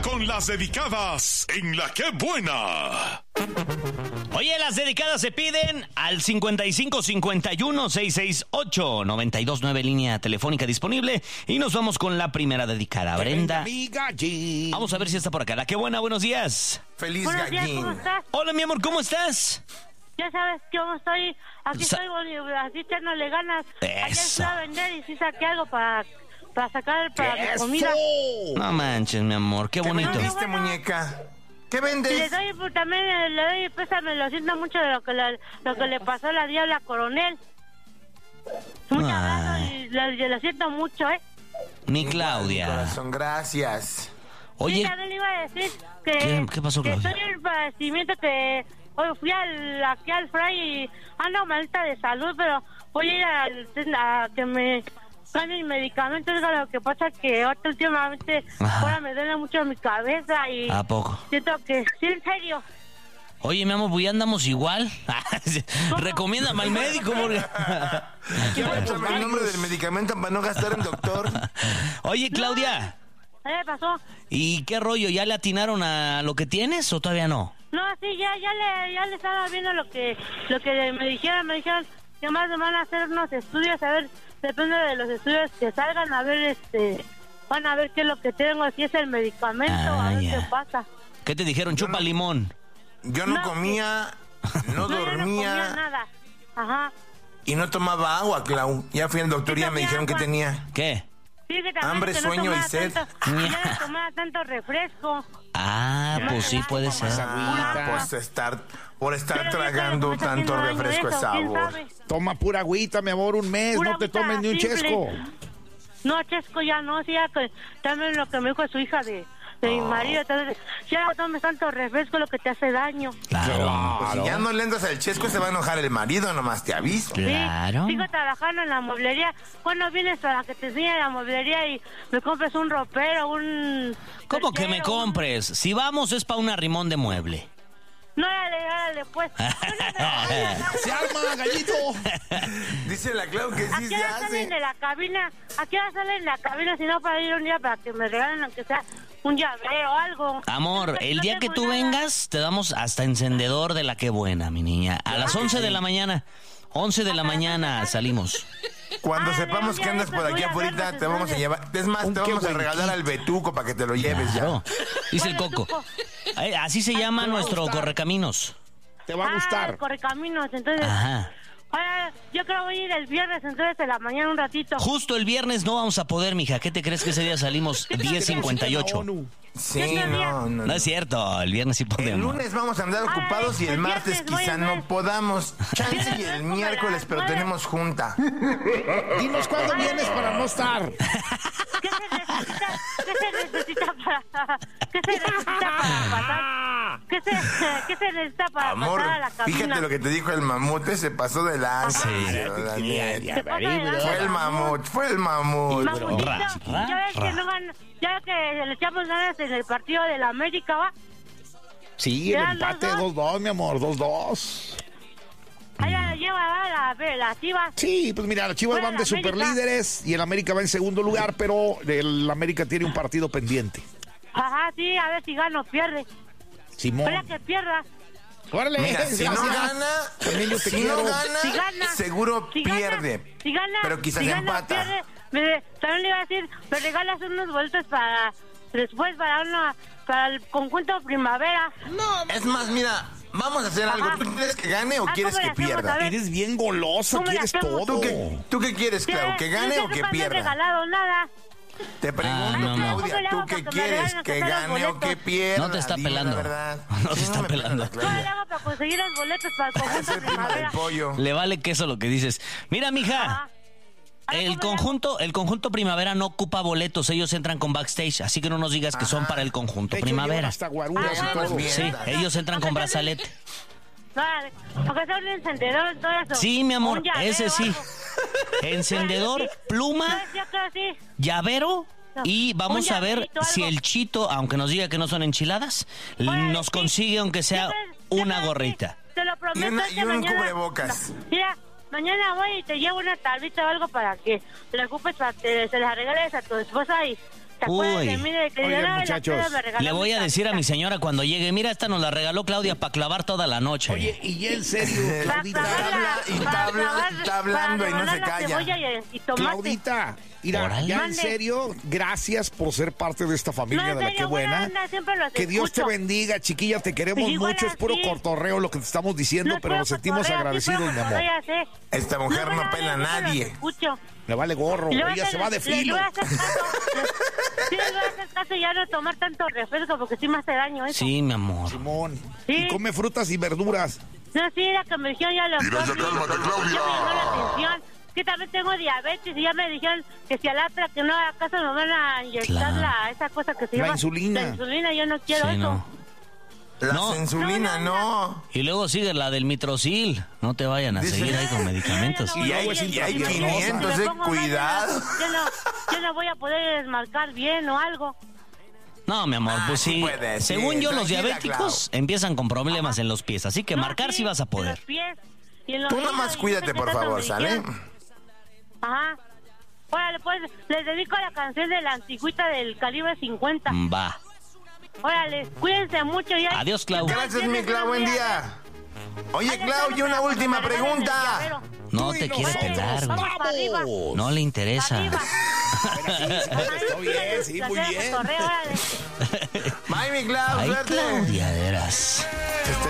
con las dedicadas en La Que Buena. Oye, las dedicadas se piden al 5551-668-929, línea telefónica disponible. Y nos vamos con la primera dedicada, Brenda. Vamos a ver si está por acá. La Que Buena, buenos días. Feliz Buenos días, Gallín. ¿cómo estás? Hola, mi amor, ¿cómo estás? Ya sabes cómo estoy. Aquí estoy así echándole ganas. Ayer Eso. fui a vender y sí saqué algo para sacar para mi comida. No manches, mi amor, qué ¿Qué bonito. vendiste, muñeca? ¿Qué Y vendes? también le doy pésame, lo siento mucho de lo que le pasó a la Diabla Coronel. Muchas gracias y lo siento mucho, Mi Mi Claudia. corazón, gracias. Oye, Sí, también le iba a decir que... ¿Qué pasó, que Claudia? estoy en el padecimiento que... Hoy fui aquí al Fray y ando malita de salud, pero voy a ir a que me cambien medicamentos. Lo que pasa es que ahorita últimamente Ajá. ahora me duele mucho mi cabeza y ¿a poco? siento que... Sí, en serio. Oye, mi amor, pues ya andamos igual. Recomiéndame al médico, porque... Cuéntame el nombre del medicamento para no gastar en doctor. Oye, Claudia, ¿Qué pasó? ¿y qué rollo? ¿Ya le atinaron a lo que tienes o todavía no? No, sí, ya le estaba viendo lo que me dijeron que más me van a hacer unos estudios, a ver, depende de los estudios que salgan, a ver, van a ver qué es lo que tengo, si es el medicamento, a ver ya. qué pasa. ¿Qué te dijeron? Chupa limón. Yo no No, comía, no yo no comía dormía nada. Ajá. y no tomaba agua, Clau. Ya fui al doctor y ya me dijeron que tenía. ¿Qué? Sí, que también Hambre, que no sueño y tomara sed. tanto, ya no tomaba tanto refresco. Ah, pues sí puede ser. Pues por estar Pero tragando ya sabe cómo está tanto haciendo refresco de daño eso, ¿quién sabor. sabe? Toma pura agüita, mi amor, un mes, Pura no te agüita tomes ni un simple. chesco. No, chesco ya no, sí, ya que también lo que me dijo su hija de mi marido, entonces ya no tomes tanto refresco, lo que te hace daño. Claro. Pues si ya no le entras al chesco se va a enojar el marido, nomás te aviso. Claro. Sí, sigo trabajando en la mueblería. ¿Cuándo vienes para que te enseñe la mueblería y me compres un ropero, un... ¿Cómo que me perchero, compres? Si vamos es para un arrimón de mueble. No, órale, pues. ¡Se arma, gallito! Dice la Clau que ¿A sí qué se hora salen hace. de la cabina? ¿A qué hora salen de la cabina si no para ir un día para que me regalen aunque sea un llavero o algo? Amor, el No día que tengo tú nada. vengas, te damos hasta encendedor de La Que Buena, mi niña. A las 11 de la mañana. 11 de la mañana salimos. Cuando Ah, sepamos ya, que andas ya, por aquí voy a afuera, verlos, te vamos a entonces. llevar. Es más, Un te vamos a qué regalar al Betuco para que te lo lleves Claro. ya. Dice el ¿Cuál Coco. Betuco? Así se llama nuestro gustar. correcaminos. Te va a gustar. Correcaminos, entonces... Ajá. Ahora, yo creo que voy a ir el viernes, entonces, de la mañana un ratito. Justo el viernes no vamos a poder, mija. ¿Qué te crees que ese día salimos 10:58? ONU. Sí, ¿Qué día? no. No es cierto, el viernes sí El podemos. lunes vamos a andar ocupados y el el martes viernes voy quizá a no ver. podamos. Chance y el miércoles, pero tenemos junta. Dinos cuándo vienes para no estar. ¿Qué se necesita para pasar? ¿Qué se necesita para Amor, pasar a la cabina? fíjate lo que te dijo el mamut, se pasó de lanza. Sí. Daniel. Se pasa de lanza. Fue el mamut. Mamutito, Ra, ya ves ra. que no van, ya que le echamos ganas en el partido de la América, ¿va? Sí, el Ya, empate 2-2, mi amor, 2-2. Allá lleva la Chivas. Sí, pues mira, los Chivas Fuera van de la América. superlíderes y el América va en segundo lugar, pero el América tiene un partido pendiente. Ajá, sí, a ver si gana o pierde. Simón. Espera que pierda. Órale, Mira, si no gracias. gana, También yo te si quiero. no gana, Si gana, seguro si gana, pierde. Si gana, pero quizás si gana, empata. pierde, también le iba a decir, me regalas unos boletos para después para el conjunto primavera. Es más, mira, vamos a hacer algo. Ajá. ¿Tú quieres que gane o Ah, quieres ¿cómo que le hacemos? pierda? A ver. Eres bien golosa, ¿Cómo le quieres hacemos? todo. ¿Tú qué quieres, Clau? ¿Que gane o que nunca me han pierda? regalado nada. Te pregunto, no, no. Claudia, ¿Cómo le ¿tú hago qué para que me quieres? regalen ¿Que aunque sean gane los o que boletos? pierda? No te está Dime pelando. la verdad. No te está me pelando. pela la ¿Cómo le Claudia. hago para conseguir los boletos para el Soy conjunto prima del primavera? pollo. Le vale queso lo que dices. Mira, mija. Ajá. A ver, El ¿cómo le hago? conjunto primavera no ocupa boletos, ellos entran con backstage, así que no nos digas que son para el conjunto De hecho, primavera. llevan hasta guaruras y bueno. todo. Bien. Sí, ellos entran con brazalete. Vale, aunque sea un encendedor, todo eso. Sí, mi amor, Un llavero ese o sí. algo. Encendedor, pluma, Yo creo sí. llavero y vamos Un a ver llaverito, si algo. el Chito, aunque nos diga que no son enchiladas, Órale, nos sí. consigue aunque sea Yo una creo sí. gorrita. Te lo prometo. Y un mañana- cubrebocas. No, mira, mañana voy y te llevo una tablita o algo para que la ocupes, para que se la regales a tu esposa y ¿Te acuerdas de mí? De que Oigan, yo, "Ay, la muchachos, peda me regaló Le voy mi a decir a mi camisa". señora cuando llegue, mira, esta nos la regaló Claudia para clavar toda la noche. Oye, y ya en serio, Para Claudita. clavarla, está hablando y no para se rebanar la calla. cebolla y tomate. Claudita, mira, Órale. ya en Mande. serio, gracias por ser parte de esta familia No, en de la serio, que buena. buena onda, siempre los Que Dios te escucho. bendiga, chiquilla, te queremos Igual mucho, es puro así. cotorreo lo que te estamos diciendo, No, pero nos sentimos cotorreo, agradecidos, sí, mi puro amor. cotorreo, ya sé. Esta mujer no buena pela a onda, siempre nadie. los escucho. Le vale gorro, Y luego ella se va de les filo. voy a hacer caso. Sí, les voy a hacer caso y ya no tomar tanto refresco porque sí me hace daño eso. Sí, mi amor. Simón, Sí. y come frutas y verduras. No, sí, era que me dijeron ya los Mira, ya zombies. cálmate, Claudia. Ya me llamó la atención. Que también tengo diabetes y ya me dijeron que si a la otra que no haga caso me van a inyectar Claro. esa cosa que se La llama insulina. La insulina, yo no quiero Sí, eso. no. La No. insulina, no. Y luego sigue la del mitrocil. No te vayan a Dice- seguir ahí con medicamentos. No, Y hay- no, y hay si me 500, pongo mal, cuidado. Yo no voy a poder desmarcar bien o algo. No, mi amor, pues sí sí. puedes, sí, Según yo, los tranquila, diabéticos empiezan con problemas en los pies. Así que No, marcar sí vas a En poder. los pies y en los Tú dedos, nomás y no cuídate, sé qué por tanto favor, me ¿sale? dijeron. Ajá. Órale, pues, les dedico la canción de la antigüita del calibre 50. Va. Órale, cuídense mucho ya. Adiós, Clau. Gracias, mi Clau, buen día. Oye, Clau, y una última pregunta. No te quiere pelar, güey. Vamos para arriba. No le interesa. Arriba. Está bien, sí, muy bien. Bye, mi Clau, Ay, suerte. Claudia, de veras.